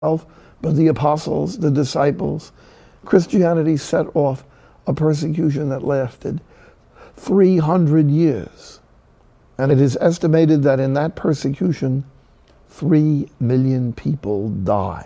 but the apostles, the disciples. Christianity set off a persecution that lasted 300 years. And it is estimated that in that persecution, 3 million people died.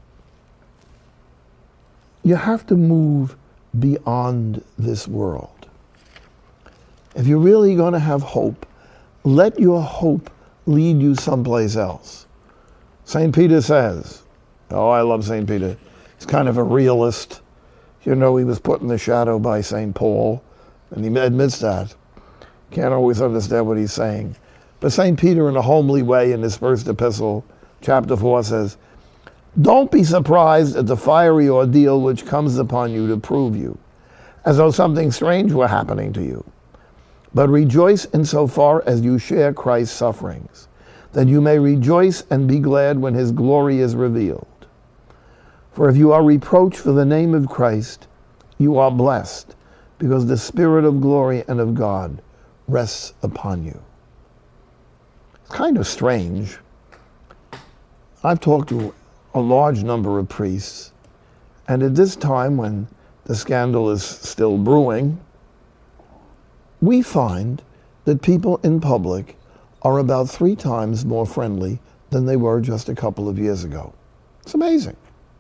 You have to move beyond this world. If you're really going to have hope, let your hope lead you someplace else. St. Peter says, oh, I love St. Peter. He's kind of a realist. You know, he was put in the shadow by St. Paul, and he admits that. Can't always understand what he's saying. But St. Peter, in a homely way, in his first epistle, chapter 4, says, don't be surprised at the fiery ordeal which comes upon you to prove you, as though something strange were happening to you. But rejoice insofar as you share Christ's sufferings, that you may rejoice and be glad when his glory is revealed. For if you are reproached for the name of Christ, you are blessed, because the Spirit of glory and of God rests upon you. It's kind of strange. I've talked to a large number of priests, and at this time when the scandal is still brewing, we find that people in public are about 3 times more friendly than they were just a couple of years ago. It's amazing.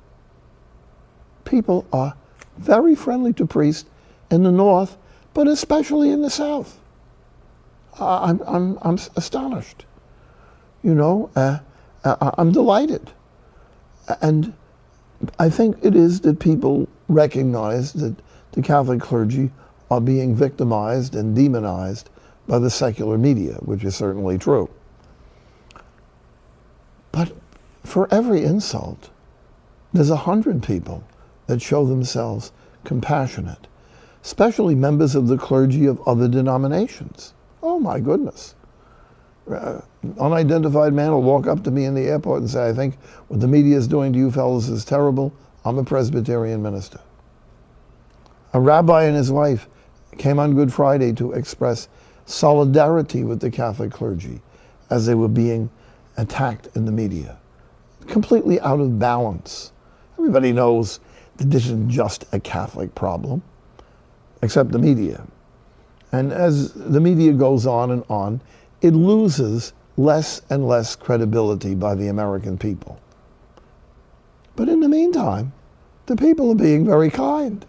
People are very friendly to priests in the North, but especially in the South. I'm astonished. You know, I'm delighted. And I think it is that people recognize that the Catholic clergy are being victimized and demonized by the secular media, which is certainly true. But for every insult, there's 100 people that show themselves compassionate, especially members of the clergy of other denominations. Oh my goodness. Unidentified man will walk up to me in the airport and say, I think what the media is doing to you fellows is terrible. I'm a Presbyterian minister. A rabbi and his wife came on Good Friday to express solidarity with the Catholic clergy as they were being attacked in the media. Completely out of balance. Everybody knows that this isn't just a Catholic problem, except the media. And as the media goes on, it loses less and less credibility by the American people. But in the meantime, the people are being very kind.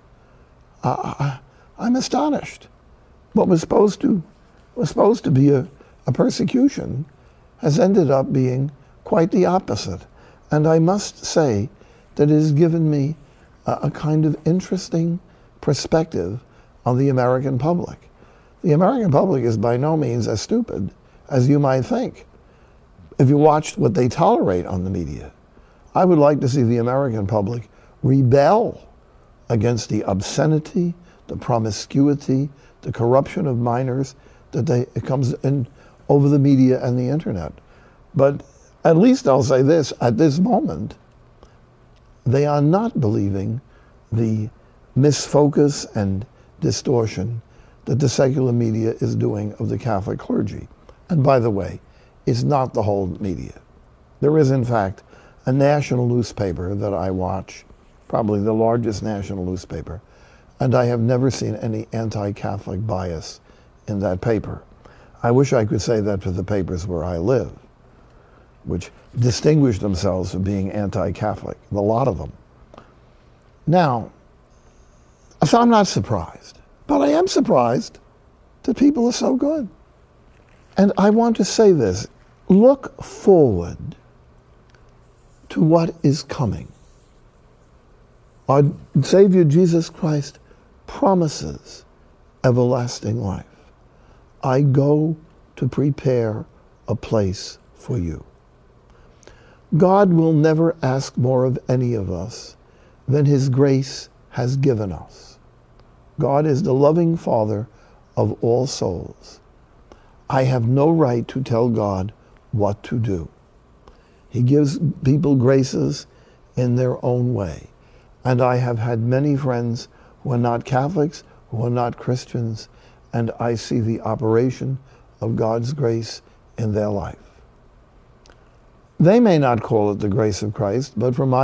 I'm astonished. What was supposed to be a persecution has ended up being quite the opposite. And I must say that it has given me a kind of interesting perspective on the American public. The American public is by no means as stupid as you might think. If you watched what they tolerate on the media, I would like to see the American public rebel against the obscenity, the promiscuity, the corruption of minors it comes in over the media and the internet. But at least I'll say this, at this moment, they are not believing the misfocus and distortion that the secular media is doing of the Catholic clergy. And by the way, it's not the whole media. There is, in fact, a national newspaper that I watch, probably the largest national newspaper, and I have never seen any anti-Catholic bias in that paper. I wish I could say that for the papers where I live, which distinguish themselves for being anti-Catholic, a lot of them. Now, so I'm not surprised, but I am surprised that people are so good. And I want to say this, look forward to what is coming. Our Savior Jesus Christ promises everlasting life. I go to prepare a place for you. God will never ask more of any of us than his grace has given us. God is the loving Father of all souls. I have no right to tell God what to do. He gives people graces in their own way. And I have had many friends who are not Catholics, who are not Christians, and I see the operation of God's grace in their life. They may not call it the grace of Christ, but from my